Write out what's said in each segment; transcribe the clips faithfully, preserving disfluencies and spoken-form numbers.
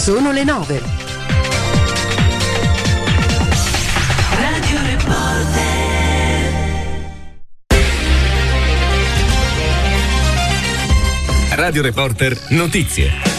Sono le nove. Radio Reporter. Radio Reporter Notizie.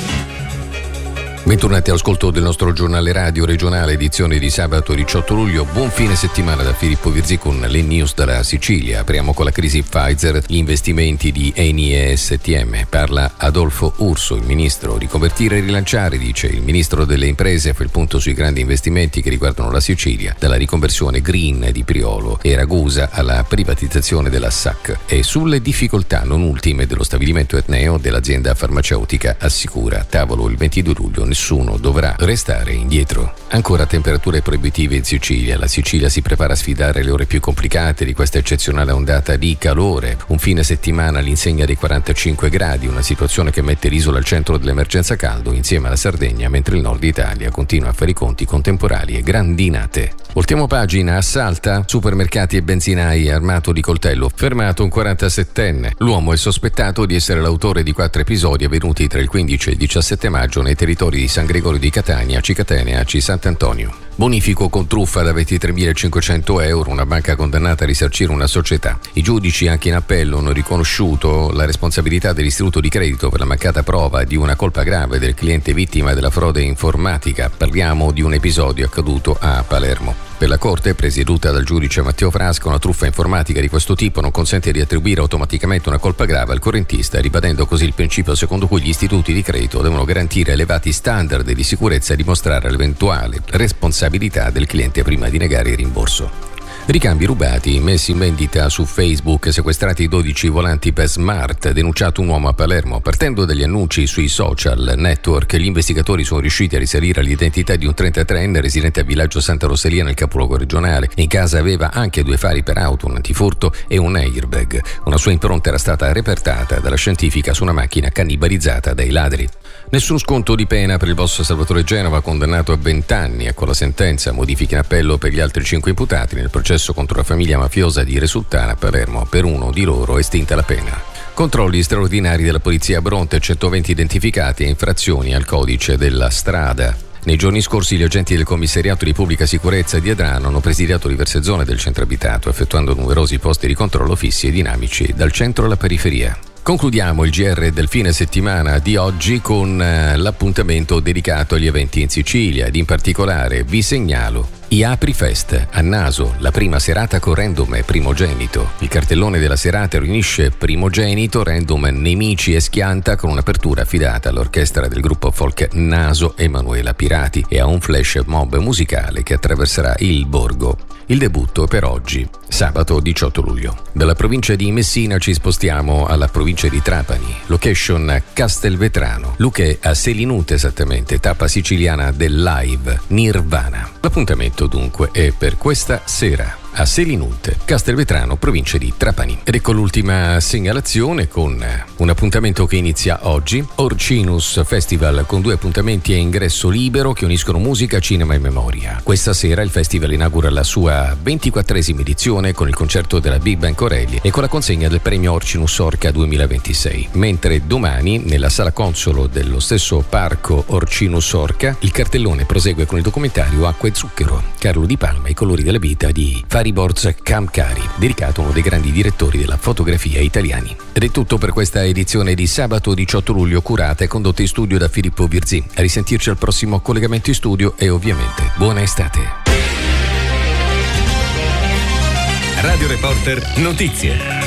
Bentornati all'ascolto del nostro giornale radio regionale, edizione di sabato diciotto luglio. Buon fine settimana da Filippo Virzì con le news dalla Sicilia. Apriamo con la crisi Pfizer, gli investimenti di Eni e S T M. Parla Adolfo Urso, il ministro. Riconvertire e rilanciare, dice il ministro delle imprese, fa il punto sui grandi investimenti che riguardano la Sicilia, dalla riconversione green di Priolo e Ragusa alla privatizzazione della S A C, e sulle difficoltà non ultime dello stabilimento etneo dell'azienda farmaceutica Assicura. Tavolo il ventidue luglio. Nessuno dovrà restare indietro. Ancora temperature proibitive in Sicilia. La Sicilia si prepara a sfidare le ore più complicate di questa eccezionale ondata di calore. Un fine settimana all'insegna dei quarantacinque gradi, una situazione che mette l'isola al centro dell'emergenza caldo insieme alla Sardegna, mentre il nord Italia continua a fare i conti con temporali e grandinate. Voltiamo pagina. A Salta, supermercati e benzinai, armato di coltello, fermato un quarantasettenne. L'uomo è sospettato di essere l'autore di quattro episodi avvenuti tra il quindici e il diciassette maggio nei territori di San Gregorio di Catania, Cicatene e Aci Sant'Antonio. Bonifico con truffa da ventitremilacinquecento euro, una banca condannata a risarcire una società. I giudici, anche in appello, hanno riconosciuto la responsabilità dell'istituto di credito per la mancata prova di una colpa grave del cliente vittima della frode informatica. Parliamo di un episodio accaduto a Palermo. Per la Corte, presieduta dal giudice Matteo Frasca, una truffa informatica di questo tipo non consente di attribuire automaticamente una colpa grave al correntista, ribadendo così il principio secondo cui gli istituti di credito devono garantire elevati standard di sicurezza e dimostrare l'eventuale responsabilità del cliente prima di negare il rimborso. Ricambi rubati, messi in vendita su Facebook, sequestrati dodici volanti per Smart, denunciato un uomo a Palermo. Partendo dagli annunci sui social network, gli investigatori sono riusciti a risalire all'identità di un trentatreenne residente a Villaggio Santa Rosalia nel capoluogo regionale. In casa aveva anche due fari per auto, un antifurto e un airbag. Una sua impronta era stata repertata dalla scientifica su una macchina cannibalizzata dai ladri. Nessun sconto di pena per il boss Salvatore Genova, condannato a venti anni, e con la sentenza modifica in appello per gli altri cinque imputati nel processo contro la famiglia mafiosa di Resultana a Palermo. Per uno di loro è estinta la pena. Controlli straordinari della polizia a Bronte, centoventi identificati e infrazioni al codice della strada. Nei giorni scorsi gli agenti del commissariato di pubblica sicurezza di Adrano hanno presidiato diverse zone del centro abitato, effettuando numerosi posti di controllo fissi e dinamici dal centro alla periferia. Concludiamo il G R del fine settimana di oggi con eh, l'appuntamento dedicato agli eventi in Sicilia, ed in particolare vi segnalo I Apri Fest a Naso, la prima serata con Random e Primogenito. Il cartellone della serata riunisce Primogenito, Random, Nemici e Schianta, con un'apertura affidata all'orchestra del gruppo folk Naso Emanuela Pirati e a un flash mob musicale che attraverserà il borgo. Il debutto per oggi, sabato diciotto luglio. Dalla provincia di Messina ci spostiamo alla provincia di Trapani, location Castelvetrano, Luque a Selinunte esattamente, tappa siciliana del live Nirvana. L'appuntamento dunque è per questa sera a Selinunte, Castelvetrano, provincia di Trapani. Ed ecco l'ultima segnalazione con un appuntamento che inizia oggi, Orcinus Festival, con due appuntamenti a ingresso libero che uniscono musica, cinema e memoria. Questa sera il festival inaugura la sua ventiquattresima edizione con il concerto della Big Band Corelli e con la consegna del premio Orcinus Orca duemilaventisei, mentre domani nella sala consolo dello stesso parco Orcinus Orca il cartellone prosegue con il documentario Acqua e Zucchero, Carlo Di Palma, i colori della vita di Fariborz Kamkari, dedicato a uno dei grandi direttori della fotografia italiani. Ed è tutto per questa edizione di sabato diciotto luglio, curata e condotta in studio da Filippo Virzì. A risentirci al prossimo collegamento in studio e ovviamente buona estate. Radio Reporter Notizie.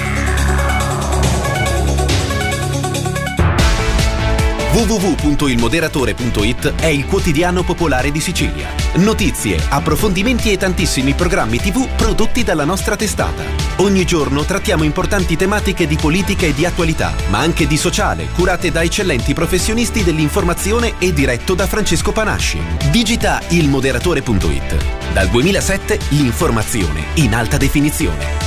w w w punto il moderatore punto i t è il quotidiano popolare di Sicilia. Notizie, approfondimenti e tantissimi programmi tivù prodotti dalla nostra testata. Ogni giorno trattiamo importanti tematiche di politica e di attualità, ma anche di sociale, curate da eccellenti professionisti dell'informazione e diretto da Francesco Panasci. Digita il moderatore punto i t. Dal duemilasette l'informazione in alta definizione.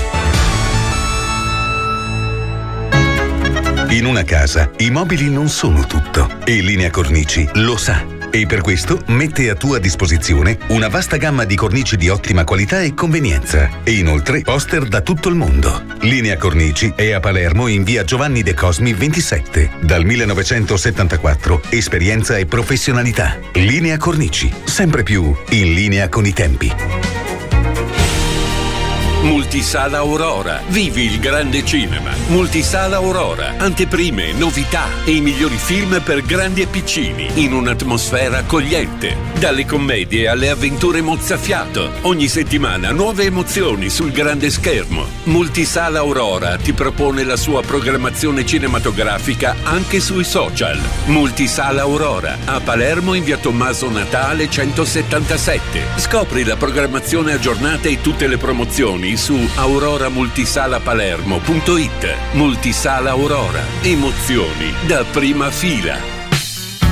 In una casa, i mobili non sono tutto e Linea Cornici lo sa. e per questo mette a tua disposizione una vasta gamma di cornici di ottima qualità e convenienza e inoltre poster da tutto il mondo. Linea Cornici è a Palermo in via Giovanni De Cosmi ventisette. Dal millenovecentosettantaquattro esperienza e professionalità. Linea Cornici, sempre più in linea con i tempi. Multisala Aurora. Vivi il grande cinema. Multisala Aurora. Anteprime, novità e i migliori film per grandi e piccini in un'atmosfera accogliente. Dalle commedie alle avventure mozzafiato. Ogni settimana nuove emozioni sul grande schermo. Multisala Aurora ti propone la sua programmazione cinematografica anche sui social. Multisala Aurora a Palermo in via Tommaso Natale centosettantasette. Scopri la programmazione aggiornata e tutte le promozioni su aurora multisala palermo punto it. Multisala Aurora. Emozioni da prima fila.